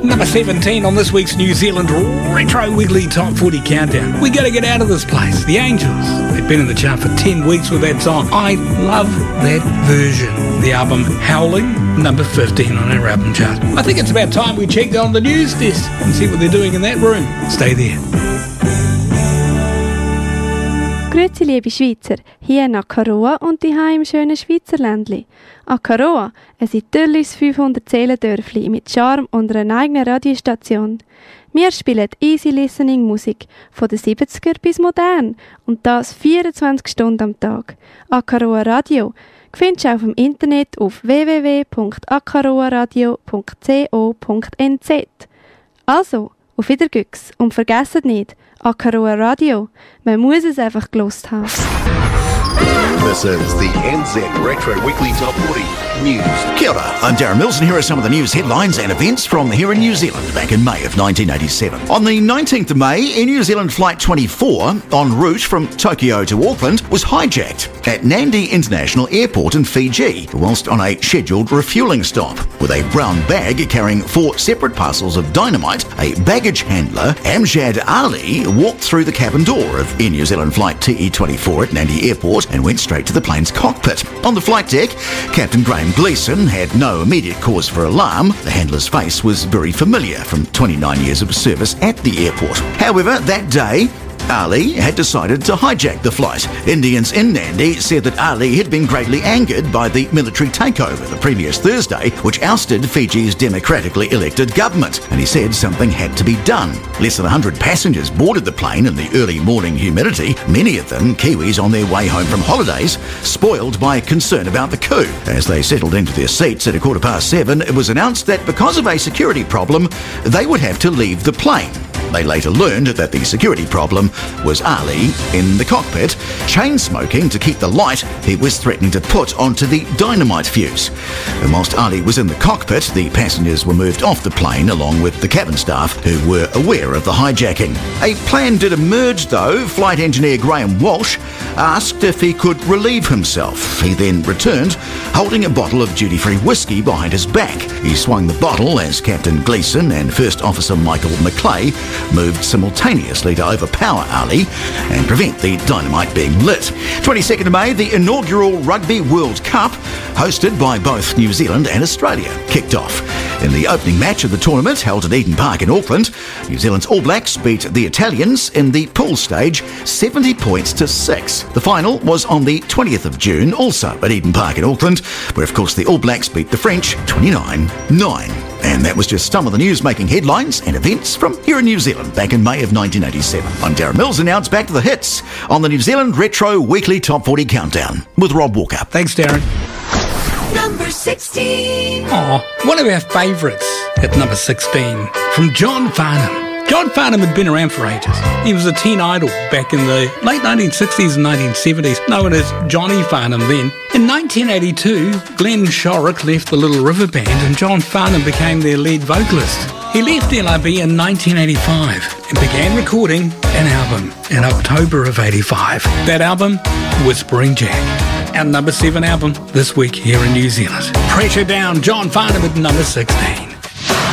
Number 17 on this week's New Zealand Retro Weekly Top 40 Countdown. We gotta get out of this place. The Angels. They've been in the chart for 10 weeks with that song. I love that version. The album Howling, number 15 on our album chart. I think it's about time we checked on the news desk and see what they're doing in that room. Stay there. Grüezi liebe Schweizer, hier in Akaroa und daheim im schönen Schweizerländli. Akaroa, ein idyllisches 500-Seelendörfli mit Charme und einer eigenen Radiostation. Wir spielen easy listening Musik, von den 70er bis modern und das 24 Stunden am Tag. Akaroa Radio findest du auf dem Internet auf www.akaroaradio.co.nz. Also, auf Wiedergüchs und vergesst nicht, Akaroa Radio. Man muss es einfach gelost haben. This is the NZ Retro Weekly Top 40 News. Kia ora, I'm Darren Mills and here are some of the news headlines and events from here in New Zealand back in May of 1987. On the 19th of May, Air New Zealand Flight 24 en route from Tokyo to Auckland was hijacked at Nandi International Airport in Fiji whilst on a scheduled refuelling stop. With a brown bag carrying 4 separate parcels of dynamite, a baggage handler, Amjad Ali, walked through the cabin door of Air New Zealand Flight TE24 at Nandi Airport and went straight to the plane's cockpit. On the flight deck, Captain Graham Gleeson had no immediate cause for alarm. The handler's face was very familiar from 29 years of service at the airport. However, that day, Ali had decided to hijack the flight. Indians in Nandi said that Ali had been greatly angered by the military takeover the previous Thursday, which ousted Fiji's democratically elected government, and he said something had to be done. Less than 100 passengers boarded the plane in the early morning humidity, many of them Kiwis on their way home from holidays, spoiled by concern about the coup. As they settled into their seats at 7:15, it was announced that because of a security problem, they would have to leave the plane. They later learned that the security problem was Ali in the cockpit, chain-smoking to keep the light he was threatening to put onto the dynamite fuse. And whilst Ali was in the cockpit, the passengers were moved off the plane along with the cabin staff who were aware of the hijacking. A plan did emerge though. Flight engineer Graham Walsh asked if he could relieve himself. He then returned, holding a bottle of duty-free whiskey behind his back. He swung the bottle as Captain Gleeson and First Officer Michael McClay moved simultaneously to overpower Ali and prevent the dynamite being lit. 22nd of May, the inaugural Rugby World Cup, hosted by both New Zealand and Australia, kicked off. In the opening match of the tournament, held at Eden Park in Auckland, New Zealand's All Blacks beat the Italians in the pool stage 70 points to 6. The final was on the 20th of June, also at Eden Park in Auckland, where of course the All Blacks beat the French 29-9. And that was just some of the news making headlines and events from here in New Zealand back in May of 1987. I'm Darren Mills, and now it's back to the hits on the New Zealand Retro Weekly Top 40 Countdown with Rob Walker. Thanks, Darren. Number 16. Oh, one of our favourites at number 16 from John Farnham. John Farnham had been around for ages. He was a teen idol back in the late 1960s and 1970s, known as Johnny Farnham then. In 1982, Glenn Shorrock left the Little River Band and John Farnham became their lead vocalist. He left LRB in 1985 and began recording an album in October of 85. That album, Whispering Jack. Our number 7 album this week here in New Zealand. Pressure Down, John Farnham at number 16.